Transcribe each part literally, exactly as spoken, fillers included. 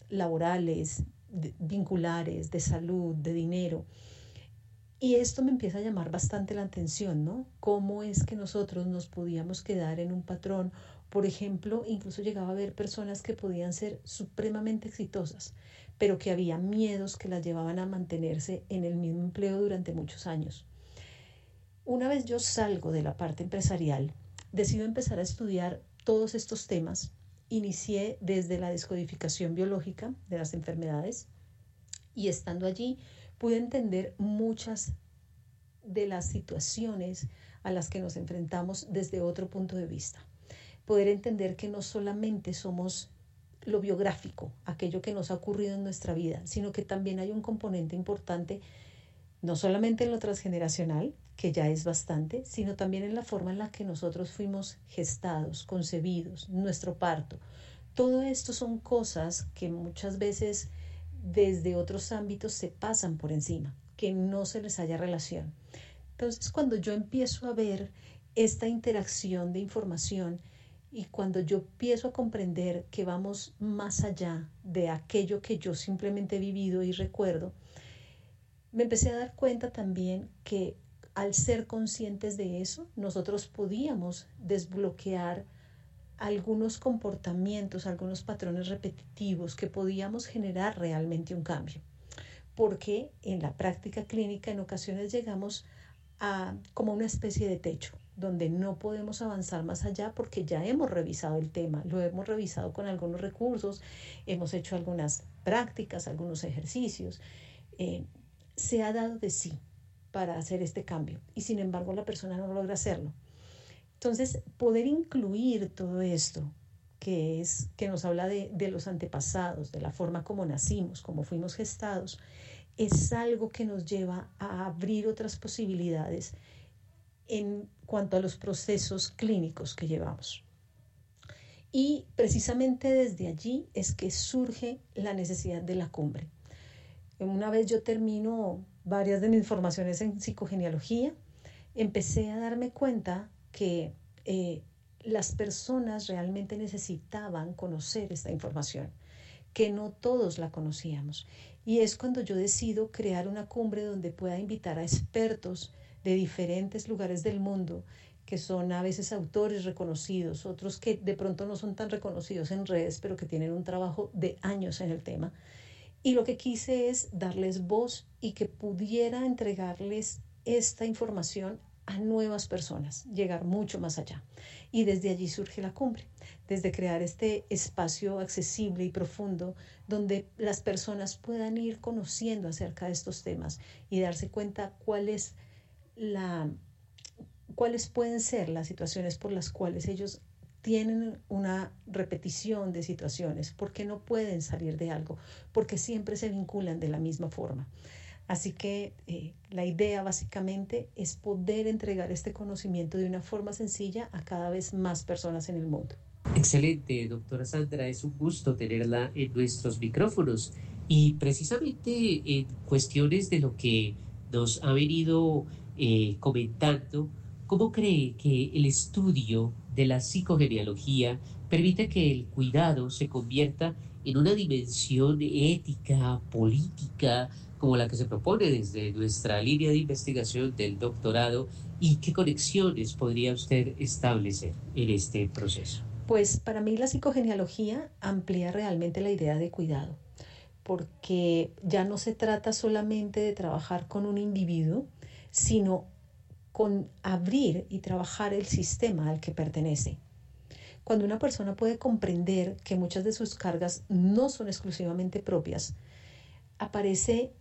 laborales, de, vinculares, de salud, de dinero. Y esto me empieza a llamar bastante la atención, ¿no? ¿Cómo es que nosotros nos podíamos quedar en un patrón? Por ejemplo, incluso llegaba a haber personas que podían ser supremamente exitosas, pero que había miedos que las llevaban a mantenerse en el mismo empleo durante muchos años. Una vez yo salgo de la parte empresarial, decido empezar a estudiar todos estos temas. Inicié desde la descodificación biológica de las enfermedades y estando allí pude entender muchas de las situaciones a las que nos enfrentamos desde otro punto de vista. Poder entender que no solamente somos lo biográfico, aquello que nos ha ocurrido en nuestra vida, sino que también hay un componente importante, no solamente en lo transgeneracional, que ya es bastante, sino también en la forma en la que nosotros fuimos gestados, concebidos, nuestro parto. Todo esto son cosas que muchas veces desde otros ámbitos se pasan por encima, que no se les haya relación. Entonces, cuando yo empiezo a ver esta interacción de información y cuando yo empiezo a comprender que vamos más allá de aquello que yo simplemente he vivido y recuerdo, me empecé a dar cuenta también que al ser conscientes de eso, nosotros podíamos desbloquear algunos comportamientos, algunos patrones repetitivos que podíamos generar realmente un cambio. Porque en la práctica clínica en ocasiones llegamos a como una especie de techo, donde no podemos avanzar más allá porque ya hemos revisado el tema, lo hemos revisado con algunos recursos, hemos hecho algunas prácticas, algunos ejercicios, eh, se ha dado de sí para hacer este cambio y sin embargo la persona no logra hacerlo. Entonces, poder incluir todo esto, que es que nos habla de, de los antepasados, de la forma como nacimos, como fuimos gestados, es algo que nos lleva a abrir otras posibilidades en cuanto a los procesos clínicos que llevamos. Y precisamente desde allí es que surge la necesidad de la cumbre. Una vez yo termino varias de mis formaciones en psicogenealogía, empecé a darme cuenta que eh, las personas realmente necesitaban conocer esta información, que no todos la conocíamos. Y es cuando yo decido crear una cumbre donde pueda invitar a expertos de diferentes lugares del mundo, que son a veces autores reconocidos, otros que de pronto no son tan reconocidos en redes, pero que tienen un trabajo de años en el tema. Y lo que quise es darles voz y que pudiera entregarles esta información a nuevas personas, llegar mucho más allá. Y desde allí surge la cumbre, desde crear este espacio accesible y profundo donde las personas puedan ir conociendo acerca de estos temas y darse cuenta cuál es la, cuáles pueden ser las situaciones por las cuales ellos tienen una repetición de situaciones, porque no pueden salir de algo, porque siempre se vinculan de la misma forma. Así que eh, la idea básicamente es poder entregar este conocimiento de una forma sencilla a cada vez más personas en el mundo. Excelente, doctora Sandra, es un gusto tenerla en nuestros micrófonos y precisamente en cuestiones de lo que nos ha venido eh, comentando, ¿cómo cree que el estudio de la psicogenealogía permite que el cuidado se convierta en una dimensión ética, política, como la que se propone desde nuestra línea de investigación del doctorado, y qué conexiones podría usted establecer en este proceso? Pues para mí la psicogenealogía amplía realmente la idea de cuidado, porque ya no se trata solamente de trabajar con un individuo, sino con abrir y trabajar el sistema al que pertenece. Cuando una persona puede comprender que muchas de sus cargas no son exclusivamente propias, aparece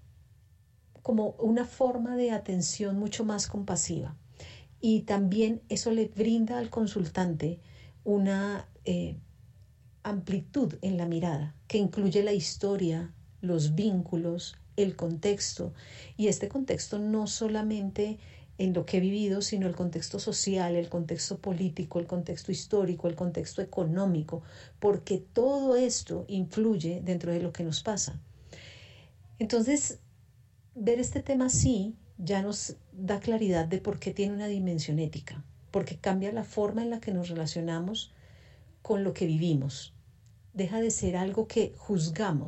como una forma de atención mucho más compasiva. Y también eso le brinda al consultante una eh, amplitud en la mirada, que incluye la historia, los vínculos, el contexto. Y este contexto no solamente en lo que he vivido, sino el contexto social, el contexto político, el contexto histórico, el contexto económico, porque todo esto influye dentro de lo que nos pasa. Entonces, ver este tema así ya nos da claridad de por qué tiene una dimensión ética, porque cambia la forma en la que nos relacionamos con lo que vivimos. Deja de ser algo que juzgamos